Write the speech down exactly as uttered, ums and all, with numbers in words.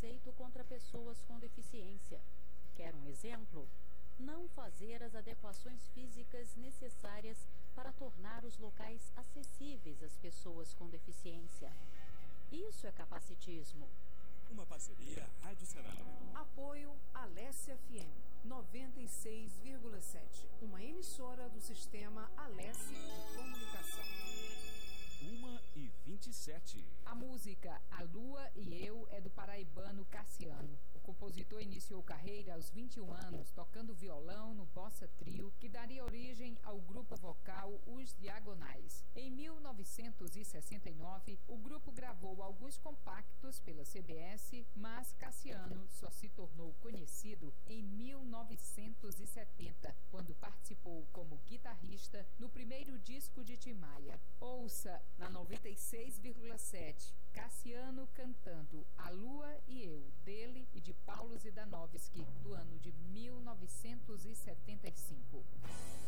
preconceito contra pessoas com deficiência. Quer um exemplo? Não fazer as adequações físicas necessárias para tornar os locais acessíveis às pessoas com deficiência. Isso é capacitismo. Uma parceria Rádio Senado. Apoio Alessia F M noventa e seis vírgula sete, uma emissora do sistema Alessia de Comunicação. uma e vinte e sete. A música A Lua e Eu é do paraibano Cassiano. O compositor iniciou carreira aos vinte e um anos tocando violão no Bossa Trio, que daria origem ao grupo vocal Os Diagonais. Em mil novecentos e sessenta e nove, o grupo gravou alguns compactos pela C B S, mas Cassiano só se tornou conhecido em mil novecentos e setenta, quando participou como guitarrista no primeiro disco de Tim Maia. Ouça na noventa e seis vírgula sete, Cassiano cantando A Lua e Eu, dele e de Paulo Zidanovski, do ano de mil novecentos e setenta e cinco.